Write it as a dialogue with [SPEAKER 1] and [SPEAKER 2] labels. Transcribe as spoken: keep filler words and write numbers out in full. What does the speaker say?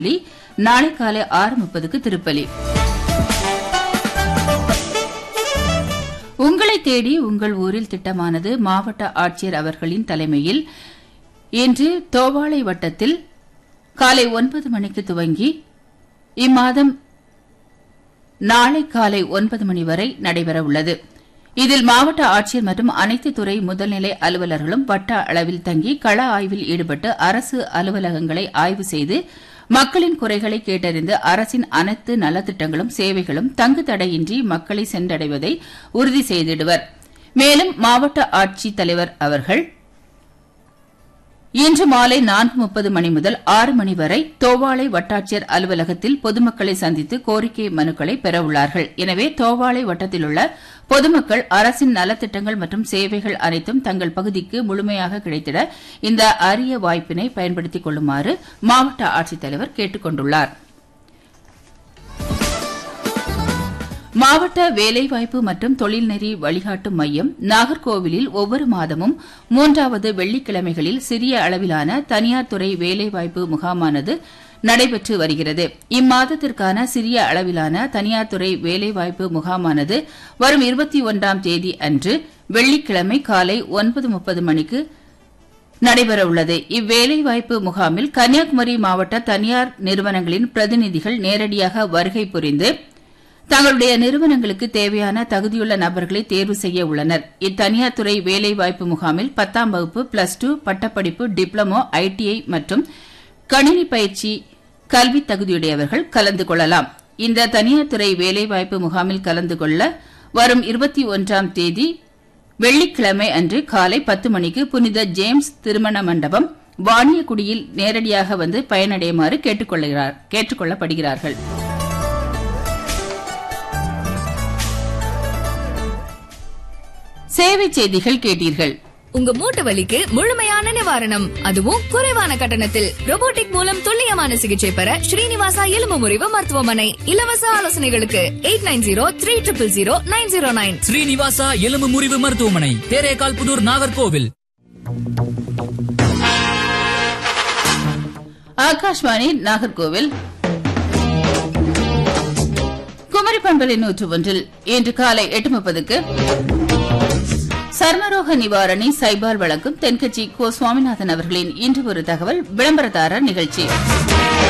[SPEAKER 1] நாளை காலை ஆறு முப்பதுக்கு திருப்பலி. உங்களை தேடி உங்கள் ஊரில் திட்டமானது மாவட்ட ஆட்சியர் அவர்களின் தலைமையில் இன்று தோவாளை வட்டத்தில் காலை ஒன்பது மணிக்கு துவங்கி இம்மாதம் நாளை காலை ஒன்பது மணி வரை நடைபெறவுள்ளது. இதில் மாவட்ட ஆட்சியர் மற்றும் அனைத்து துறை முதல்நிலை அலுவலர்களும் வட்ட அளவில் தங்கி கள ஆய்வில் ஈடுபட்டு அரசு அலுவலகங்களை ஆய்வு செய்து மக்களின் குறைகளை கேட்டறிந்து அரசின் அனைத்து நலத்திட்டங்களும் சேவைகளும் தங்கு தடையின்றி மக்களை சென்றடைவதை உறுதி செய்திடுவர். மேலும் மாவட்ட ஆட்சித் தலைவர் அவர்கள் இன்று மாலை நான்கு முப்பது மணி முதல் ஆறு மணி வரை தோவாளை வட்டாட்சியர் அலுவலகத்தில் பொதுமக்களை சந்தித்து கோரிக்கை மனுக்களை பெறவுள்ளார்கள். எனவே தோவாளை வட்டத்திலுள்ள பொதுமக்கள் அரசின் நலத்திட்டங்கள் மற்றும் சேவைகள் அனைத்தும் தங்கள் பகுதிக்கு முழுமையாக கிடைத்திட இந்த அரிய வாய்ப்பினை பயன்படுத்திக் கொள்ளுமாறு மாவட்ட ஆட்சித்தலைவர் கேட்டுக் கொண்டுள்ளார். மாவட்ட வேலைவாய்ப்பு மற்றும் தொழில்நெறி வழிகாட்டு மையம் நாகர்கோவிலில் ஒவ்வொரு மாதமும் மூன்றாவது வெள்ளிக்கிழமைகளில் சிறிய அளவிலான தனியார் துறை வேலைவாய்ப்பு முகாமானது நடைபெற்று வருகிறது. இம்மாதத்திற்கான சிறிய அளவிலான தனியார் துறை வேலைவாய்ப்பு முகாமானது வரும் இருபத்தி ஒன்றாம் தேதி அன்று வெள்ளிக்கிழமை காலை ஒன்பது முப்பது மணிக்கு நடைபெறவுள்ளது. இவ்வேலைவாய்ப்பு முகாமில் கன்னியாகுமரி மாவட்ட தனியார் நிறுவனங்களின் பிரதிநிதிகள் நேரடியாக வருகை புரிந்து தங்களுடைய நிறுவனங்களுக்கு தேவையான தகுதியுள்ள நபர்களை தேர்வு செய்ய உள்ளனர். இத்தனியார் துறை வேலைவாய்ப்பு முகாமில் பத்தாம் வகுப்பு, பிளஸ் டூ, பட்டப்படிப்பு, டிப்ளமோ, ஐடிஐ மற்றும் கணினி பயிற்சி கல்வி தகுதியுடையவர்கள் கலந்து கொள்ளலாம். இந்த தனியார் துறை வேலைவாய்ப்பு முகாமில் கலந்து கொள்ள வரும் இருபத்தி ஒன்றாம் தேதி வெள்ளிக்கிழமை அன்று காலை பத்து மணிக்கு புனித ஜேம்ஸ் திருமண மண்டபம் வாணியக்குடியில் நேரடியாக வந்து பயனடையுமாறு கேட்டுக் கொள்ளப்படுகிறார்கள். சேவை செய்திகள் கேட்டீர்கள்.
[SPEAKER 2] உங்க மூட்டு வலிக்கு முழுமையான நிவாரணம், அதுவும் குறைவான கட்டணத்தில். ரோபோட்டிக் மூலம் துல்லியமான சிகிச்சை பெற ஸ்ரீனிவாசா எலும்பு முறிவு மருத்துவமனை. இலவச ஆலோசனைகளுக்கு eight nine zero three triple zero nine zero nine.
[SPEAKER 3] Srinivasa எலும்பு முறிவு மருத்துவமனை, தேரேகால் புதூர், நாகர்கோவில்.
[SPEAKER 1] ஆகாஷ்வாணி நாகர்கோவில் குமரி பண்பலை நூற்று ஒன்றில் இன்று காலை எட்டு முப்பதுக்கு சர்மரோக நிவாரணி சைபால் வழங்கும் தென்கட்சி கோ சுவாமிநாதன் அவர்களின் இன்று ஒரு தகவல் விளம்பரதாரர் நிகழ்ச்சி.